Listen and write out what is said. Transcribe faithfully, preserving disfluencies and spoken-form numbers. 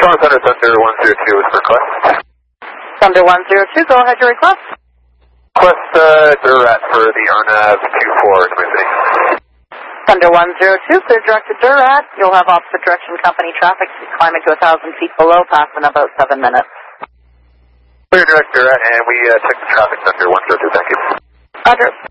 Charles Thunder, Thunder one zero two is for request. Thunder one zero two, go ahead, your request. Request uh, Durat for the R N A V two four to my city. Thunder one zero two, clear direct to Durat. You'll have opposite direction company traffic climbing to one thousand feet below, pass in about seven minutes. Clear direct Durat, and we uh, check the traffic Thunder one zero two, thank you. Roger.